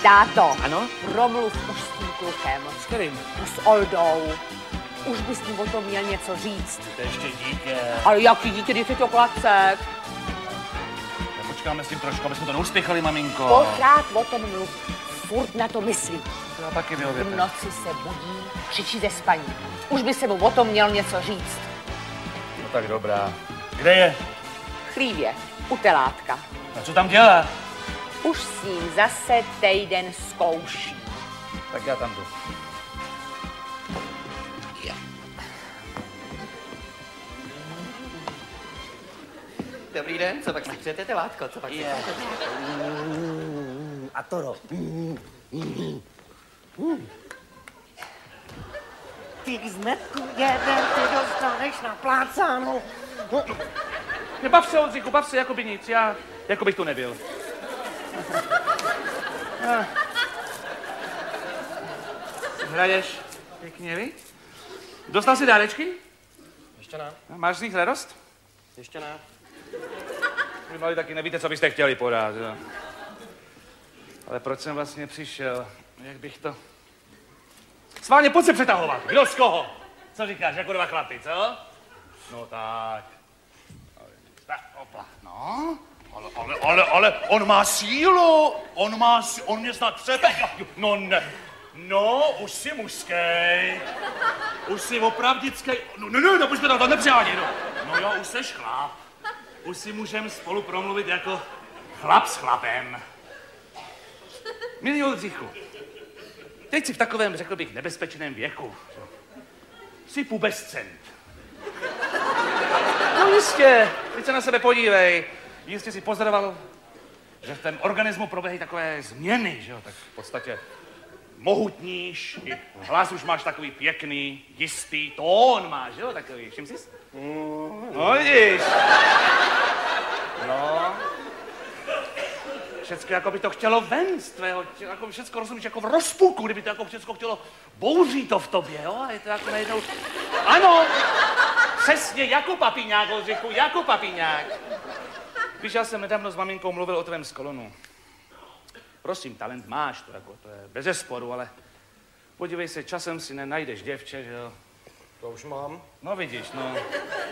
Táto. Ano? Promluv už s tím klukem. S kterým? S Oldou. Už bys mu o tom měl něco říct. To je ještě dítě. Ale jaký dítě, když je to klacek? Počkáme s tím trošku, aby jsme to neuspěchali, maminko. Pořád o tom mluv. Furt na to myslí. To já taky vyhověte. V noci se budí, křičí ze spaní. Už by se mu o tom měl něco říct. No tak dobrá. Kde je? V chlívě, u telátka. A co tam dělá? Už s ním zase týden zkouší. Tak já tam jdu. Dobrý den, co pak si přejete, telátko, co pak si přejete? A to Ty zmetku jeden, ty dostaneš na plácánu. Nebav se, Oldřichu, bav se, jako by nic. Já, jako bych tu nebyl. Hraješ pěkně, vy? Dostal jsi dárečky? Ještě ne. Máš z nich radost? Ještě ne. Vy mali taky nevíte, co byste chtěli podat, jo. Ale proč jsem vlastně přišel? Jak bych to... Sválně, pojď se přetahovat. Kdo z koho? Co říkáš, jako dva chlapy, co? No tak. Tak, opla. No. Ale, on má sílu. On mě snad třepe. No ne. No, už jsi mužskej. Už jsi opravdický. No, už jsme to nepřiháněj, no. No jo, už seš chlap. Už si můžeme spolu promluvit jako chlap s chlapem. Milý Oldřichu, teď jsi v takovém, řekl bych, nebezpečném věku. Jsi pubescent. No jistě, teď se na sebe podívej. Jistě si pozoroval, že v tom organismu proběhají takové změny, že jo? Tak v podstatě mohutníš, i hlas už máš takový pěkný, jistý tón máš, jo? Takový, všim jsi? No vidíš. No. Všecko jako by to chtělo ven z tvého těla, jako všecko rozumíš, jako v rozpuku, kdyby to jako všecko chtělo bouří to v tobě, jo? A je to jako najednou... Ano, přesně, jako papiňák, Oldřichu, jako papiňák. Víš, já jsem nedávno s maminkou mluvil o tvém skolonu. Prosím, talent máš, to je bezesporu, ale podívej se, časem si nenajdeš děvče, že jo? To už mám. No vidíš, no.